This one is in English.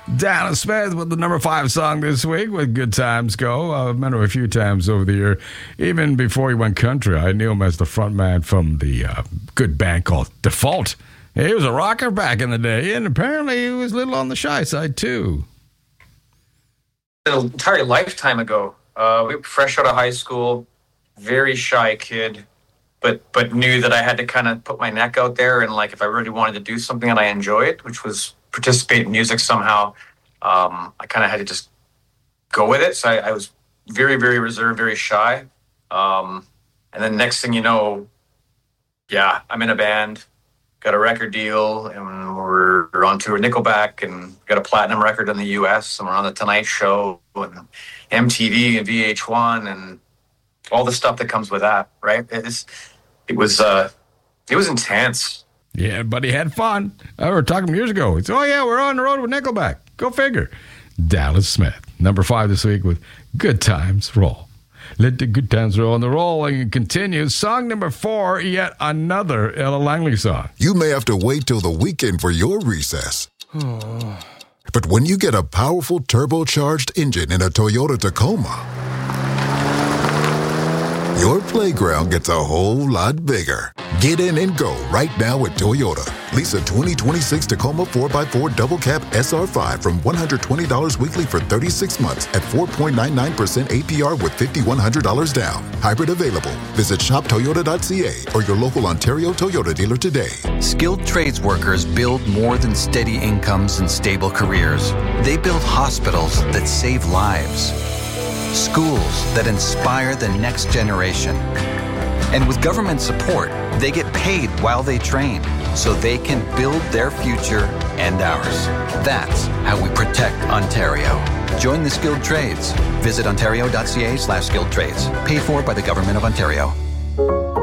Dallas Smith with the number 5 song this week with Good Times Go. I've met him a few times over the year. Even before he went country, I knew him as the front man from the good band called Default. He was a rocker back in the day, and apparently he was a little on the shy side, too. An entire lifetime ago. We were fresh out of high school, very shy kid, but knew that I had to kind of put my neck out there, and like if I really wanted to do something that I enjoyed, which was participate in music somehow, I kind of had to just go with it. So I was very, very reserved, very shy. And then next thing you know, I'm in a band, got a record deal, and we're on tour with Nickelback, and got a platinum record in the US, and we're on The Tonight Show and MTV and VH1 and all the stuff that comes with that, right? It was intense. Yeah, but he had fun. We were talking years ago. It's, we're on the road with Nickelback. Go figure. Dallas Smith, number 5 this week with Good Times Roll. Let the good times roll on the roll and continue. Song number 4, yet another Ella Langley song. You may have to wait till the weekend for your recess. But when you get a powerful turbocharged engine in a Toyota Tacoma, your playground gets a whole lot bigger. Get in and go right now at Toyota. Lease a 2026 Tacoma 4x4 Double Cab SR5 from $120 weekly for 36 months at 4.99% APR with $5,100 down. Hybrid available. Visit shoptoyota.ca or your local Ontario Toyota dealer today. Skilled trades workers build more than steady incomes and stable careers. They build hospitals that save lives. Schools that inspire the next generation. And with government support, they get paid while they train so they can build their future and ours. That's how we protect Ontario. Join the skilled trades. Visit ontario.ca/skilled trades. Paid for by the Government of Ontario.